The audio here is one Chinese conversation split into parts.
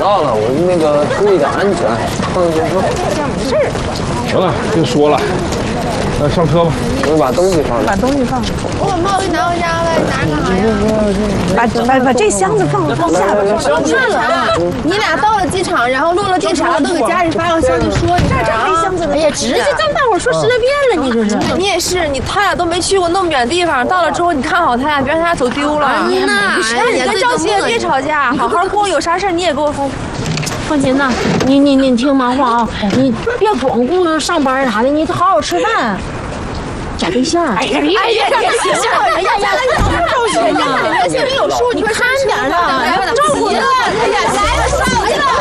到了，我那个注意点安全，放心吧。 这没事儿。 行了，别说了，那上车吧。 我把东西放。 把东西放。 我把帽子拿回家呗，拿干啥呀？ 把这箱子放下边。 算了，你俩到了机场，然后落了地啥的都给家里发个消息说一下。 这没箱子。 哎呀，直接跟大伙说10来遍了，你这是。你也是，他俩都没去过那么远的地方，到了之后你看好他俩，别让他俩走丢了。那你跟赵鑫别吵架，好好过，有啥事你也给我说。 凤琴呐，你听妈话啊，你别光顾着上班啥的，你好好吃饭，找对象。 哎呀，别赵鑫呐，人心里有数，你看点呢，照顾他。哎呀，来了，上来了。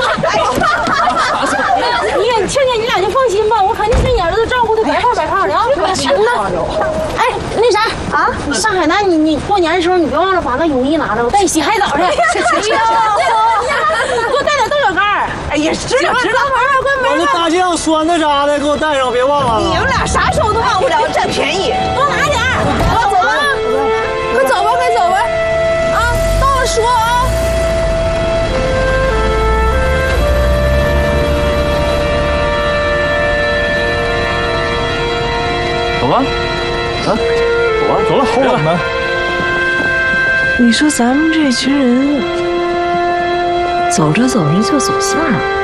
你听见你俩就放心吧，我肯定是你儿子照顾的白胖的啊。行了，哎，那啥啊，上海南你过年的时候你别忘了把那泳衣拿着，我带你洗海澡去。给我带点豆角干儿。 哎呀，知道，快把那大酱、酸的啥的给我带上，别忘了。 你们俩啥时候都忘不了占便宜， 多拿点儿。 走吧，快走吧，啊，到了说啊。 走吧， 走了，好冷呢。 你说咱们这群人走着走着就走散了。